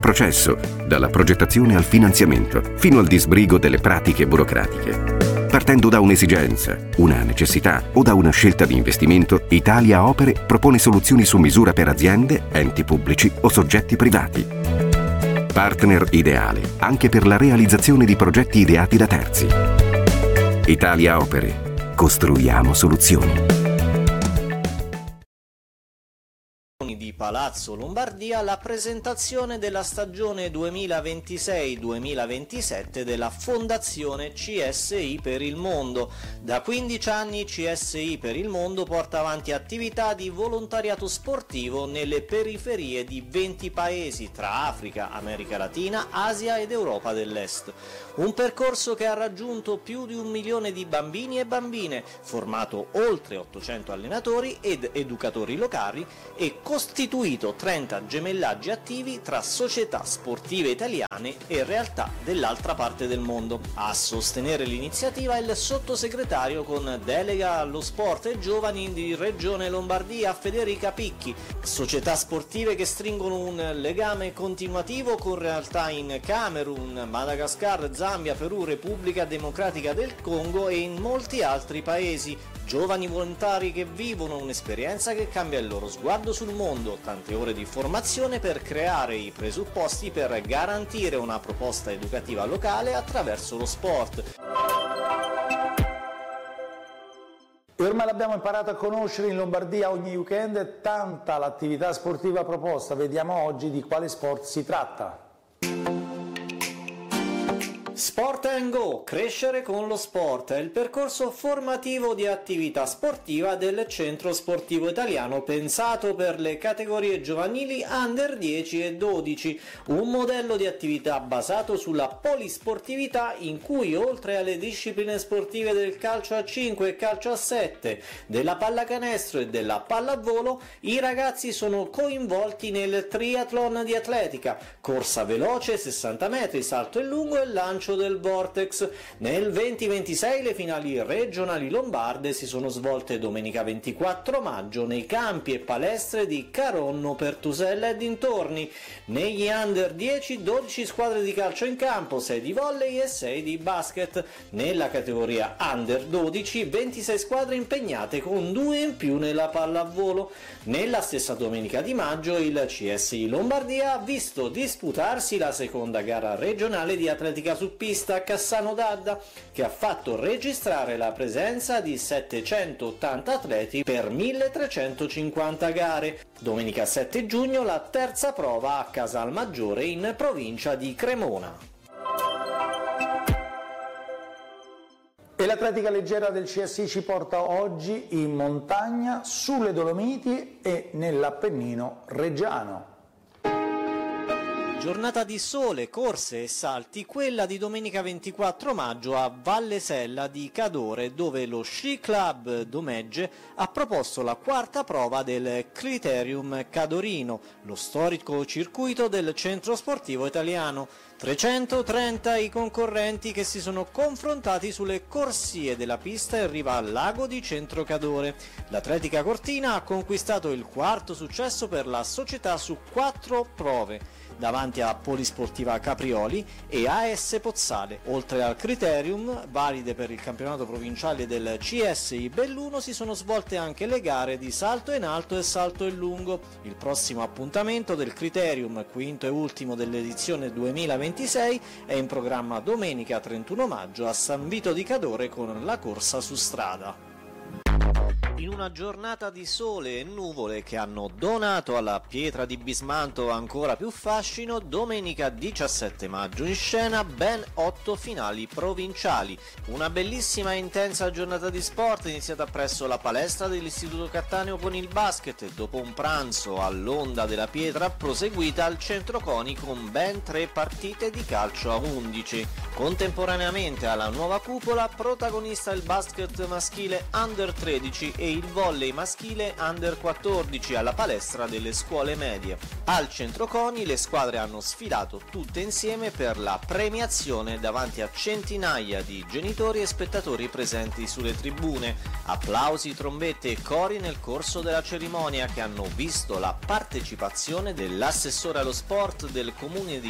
Processo, dalla progettazione al finanziamento, fino al disbrigo delle pratiche burocratiche. Partendo da un'esigenza, una necessità o da una scelta di investimento, Italia Opere propone soluzioni su misura per aziende, enti pubblici o soggetti privati. Partner ideale anche per la realizzazione di progetti ideati da terzi. Italia Opere. Costruiamo soluzioni. Di Palazzo Lombardia la presentazione della stagione 2026-2027 della Fondazione CSI per il Mondo. Da 15 anni CSI per il Mondo porta avanti attività di volontariato sportivo nelle periferie di 20 paesi tra Africa, America Latina, Asia ed Europa dell'Est. Un percorso che ha raggiunto più di 1 milione di bambini e bambine, formato oltre 800 allenatori ed educatori locali e costituito 30 gemellaggi attivi tra società sportive italiane e realtà dell'altra parte del mondo. A sostenere l'iniziativa il sottosegretario con delega allo sport e giovani di Regione Lombardia Federica Picchi. Società sportive che stringono un legame continuativo con realtà in Camerun, Madagascar, Zambia, Perù, Repubblica Democratica del Congo e in molti altri paesi. Giovani volontari che vivono un'esperienza che cambia il loro sguardo sul mondo, tante ore di formazione per creare i presupposti per garantire una proposta educativa locale attraverso lo sport. E ormai l'abbiamo imparato a conoscere, in Lombardia ogni weekend è tanta l'attività sportiva proposta. Vediamo oggi di quale sport si tratta. Sport & Go, crescere con lo sport, è il percorso formativo di attività sportiva del Centro Sportivo Italiano pensato per le categorie giovanili under 10 e 12, un modello di attività basato sulla polisportività in cui oltre alle discipline sportive del calcio a 5 e calcio a 7, della pallacanestro e della pallavolo, i ragazzi sono coinvolti nel triathlon di atletica, corsa veloce, 60 metri, salto in lungo e lancio del vortex. Nel 2026 le finali regionali lombarde si sono svolte domenica 24 maggio nei campi e palestre di Caronno, Pertusella e dintorni. Negli under 10 12 squadre di calcio in campo, 6 di volley e 6 di basket. Nella categoria under 12 26 squadre impegnate con 2 in più nella pallavolo. Nella stessa domenica di maggio il CSI Lombardia ha visto disputarsi la seconda gara regionale di atletica su pista a Cassano d'Adda, che ha fatto registrare la presenza di 780 atleti per 1350 gare. Domenica 7 giugno la terza prova a Casalmaggiore in provincia di Cremona. E l'atletica leggera del CSI ci porta oggi in montagna, sulle Dolomiti e nell'Appennino reggiano. Giornata di sole, corse e salti, quella di domenica 24 maggio a Valle Sella di Cadore, dove lo Sci Club Domegge ha proposto la quarta prova del Criterium Cadorino, lo storico circuito del Centro Sportivo Italiano. 330 i concorrenti che si sono confrontati sulle corsie della pista in riva al lago di Centro Cadore. L'Atletica Cortina ha conquistato il quarto successo per la società su 4 prove, davanti a Polisportiva Caprioli e AS Pozzale. Oltre al Criterium, valide per il campionato provinciale del CSI Belluno, si sono svolte anche le gare di salto in alto e salto in lungo. Il prossimo appuntamento del Criterium, quinto e ultimo dell'edizione 2026, è in programma domenica 31 maggio a San Vito di Cadore con la corsa su strada. In una giornata di sole e nuvole che hanno donato alla pietra di Bismanto ancora più fascino, domenica 17 maggio in scena ben 8 finali provinciali. Una bellissima e intensa giornata di sport iniziata presso la palestra dell'Istituto Cattaneo con il basket e dopo un pranzo all'Onda della Pietra proseguita al Centro Coni con ben 3 partite di calcio a 11. Contemporaneamente alla nuova cupola protagonista il basket maschile under 13 e e il volley maschile Under 14 alla palestra delle scuole medie. Al Centro CONI le squadre hanno sfilato tutte insieme per la premiazione davanti a centinaia di genitori e spettatori presenti sulle tribune. Applausi, trombette e cori nel corso della cerimonia che hanno visto la partecipazione dell'assessore allo sport del comune di